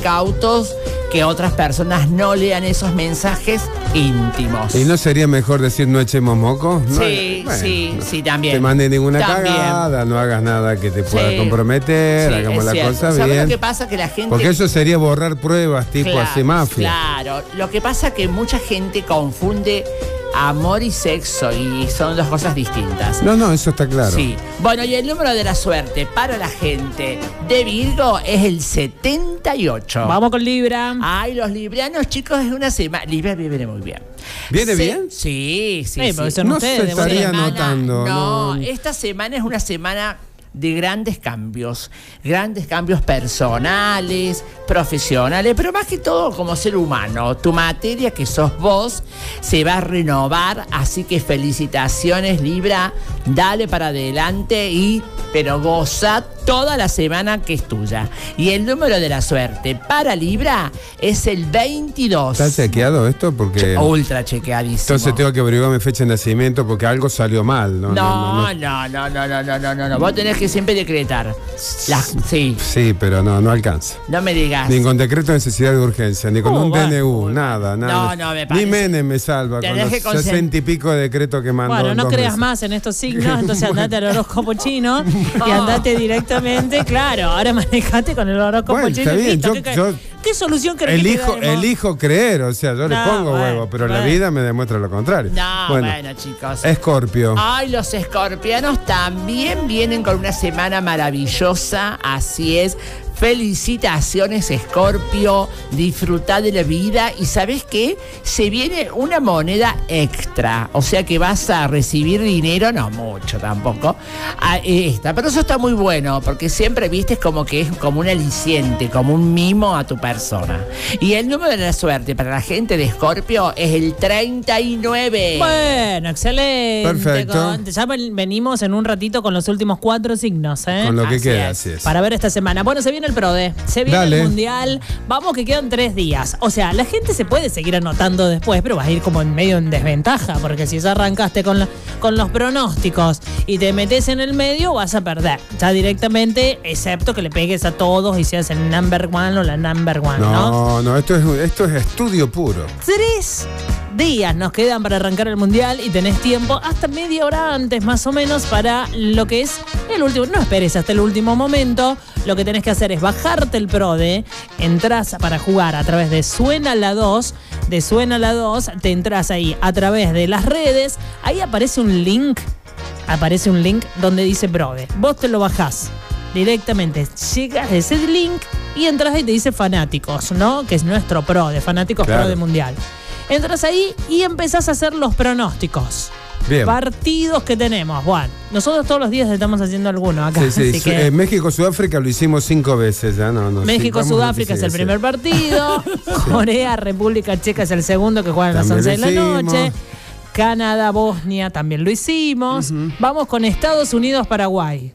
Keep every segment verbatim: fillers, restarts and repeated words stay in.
cautos que otras personas no lean esos mensajes íntimos. ¿Y no sería mejor decir no echemos moco? No, sí, bueno, sí, no sí, también. te mandes ninguna también. cagada, no hagas nada que te pueda sí, comprometer, sí, hagamos la cierto. cosa ¿Sabes bien. lo que pasa? Que la gente... Porque eso sería borrar pruebas tipo claro, así mafia. Claro, lo que pasa es que mucha gente confunde amor y sexo y son dos cosas distintas. No, no, eso está claro. Sí. Bueno, y el número de la suerte para la gente de Virgo es el setenta y ocho. Vamos con Libra. Ay, los librianos, chicos, es una semana. Libra viene muy bien. ¿Viene Se... bien? Sí, sí, sí. sí. Son no ustedes, se estaría semana, notando. No, no, esta semana es una semana de grandes cambios, grandes cambios personales, profesionales, pero más que todo como ser humano. Tu materia, que sos vos, se va a renovar, así que felicitaciones, Libra, dale para adelante y pero goza toda la semana que es tuya. Y el número de la suerte para Libra es el veintidós. ¿Está chequeado esto? Porque ultra chequeadísimo. entonces tengo que averiguar mi fecha de nacimiento porque algo salió mal. No, No, no, no, no, no, no, no, no, no, no. Vos tenés que siempre decretar. La, sí. Sí, pero no, no alcanza. No me digas. Ni con decreto de necesidad de urgencia, ni con Oh, un bueno. D N U, nada, nada. No, no, me parece. Ni Menem me salva Tenés con que los concent- sesenta y pico de decretos que mandó. Bueno, en no dos creas meses. más en estos signos, entonces andate al horóscopo chino y andate directamente, claro, ahora manejate con el horóscopo Bueno, chino. está bien, listo. yo- ¿Qué, yo ¿Qué solución querés Elijo, que te demos? elijo creer, o sea, yo le No, pongo bueno, huevo, pero la bueno. vida me demuestra lo contrario. No, bueno, chicos. Escorpio. Ay, los escorpianos también vienen con una semana maravillosa, así es. Felicitaciones, Escorpio, disfruta de la vida y ¿sabes qué? Se viene una moneda extra, o sea que vas a recibir dinero, no mucho tampoco, a esta, pero eso está muy bueno porque siempre viste como que es como un aliciente, como un mimo a tu persona. Y el número de la suerte para la gente de Escorpio es el treinta y nueve. Bueno, excelente. Perfecto. Con- ya ven- venimos en un ratito con los últimos cuatro signos, ¿eh? Con lo que Así queda, es. así es. Para ver esta semana. Bueno, se viene el PRODE, se viene Dale. el Mundial. Vamos que quedan tres días. O sea, la gente se puede seguir anotando después, pero vas a ir como en medio en desventaja, porque si ya arrancaste con, la- con los pronósticos y te metes en el medio, vas a perder. Ya directamente, excepto que le pegues a todos y seas el number one o la number one, ¿no? No, no, esto es, esto es estudio puro. Tres días nos quedan para arrancar el Mundial y tenés tiempo hasta media hora antes más o menos para lo que es el último. No esperes hasta el último momento. Lo que tenés que hacer es bajarte el PRODE, entras para jugar a través de Suena la dos, de Suena la dos, te entras ahí a través de las redes, ahí aparece un link, aparece un link donde dice PRODE. Vos te lo bajás directamente, llegas a ese link y entras y te dice fanáticos, ¿no? Que es nuestro PRODE, fanáticos Claro. PRODE Mundial. Entras ahí y empezás a hacer los pronósticos. Bien. Partidos que tenemos. Bueno, nosotros todos los días estamos haciendo alguno acá. Sí, sí. así Su- que eh, México-Sudáfrica lo hicimos cinco veces ya, no, no. sí, México-Sudáfrica vamos, es el sí, primer sí. partido. Corea-República Checa es el segundo, que juegan a las También once de la lo hicimos. noche. Canadá-Bosnia también lo hicimos. Vamos con Estados Unidos-Paraguay.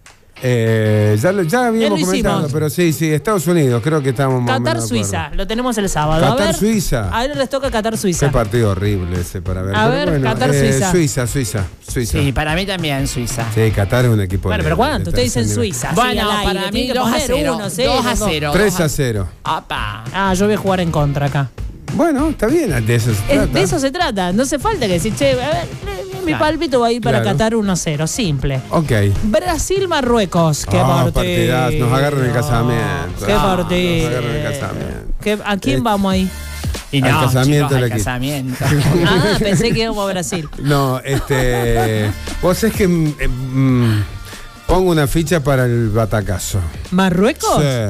Eh, ya, lo- ya habíamos Ya lo comentado, hicimos. pero sí, sí, Estados Unidos, creo que estamos más o menos de Qatar-Suiza, acuerdo. lo tenemos el sábado. A ver, Qatar-Suiza. Ahora les toca Qatar-Suiza. Qué partido horrible ese para ver. A Pero ver, bueno, Qatar-Suiza. eh, Suiza, Suiza, Suiza. Sí, para mí también Suiza. Sí, Qatar es un equipo. Bueno, de- pero ¿cuánto? de Ustedes dicen tercer nivel. Suiza. Bueno, así al aire. para Tienen mí que dos a poner cero. uno, cero, dos a dos. cero. tres a cero. Apa. Ah, yo voy a jugar en contra acá. Bueno, está bien, de eso se Es- trata. de eso se trata. No hace falta que decir, che, a ver, mi Claro. pálpito va a ir para Claro. Qatar uno cero. Simple. Ok. Brasil-Marruecos. Qué Ah, partido. partidazo. Nos agarran el casamiento. Qué Ah, partido. nos agarran el casamiento. ¿Qué- ¿A quién Eh, vamos ahí? Y Al no, casamiento chicos, del al equipo. casamiento. Ah, pensé que íbamos a Brasil. No, este. Vos es que mm, eh, mm, pongo una ficha para el batacazo. ¿Marruecos? Sí.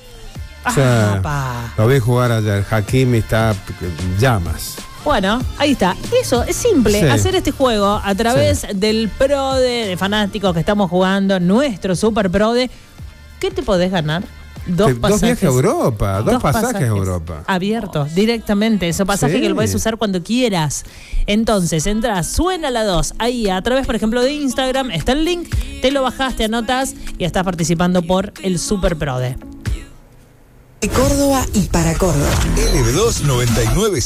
Sí. Ah, pa. Lo vi jugar ayer. Hakimi está en llamas. Bueno, ahí está. Eso es simple, Sí. hacer este juego a través del PRODE de fanáticos que estamos jugando, nuestro Super PRODE. ¿Qué te podés ganar? Dos Te- pasajes. viajes a Europa, dos, pasajes, a Europa. Abiertos, directamente. Esos pasajes Sí. que lo puedes usar cuando quieras. Entonces, entras, suena la dos. Ahí, a través, por ejemplo, de Instagram, está el link. Te lo bajás, te anotas y estás participando por el Super PRODE. De Córdoba y para Córdoba. L B dos noventa y nueve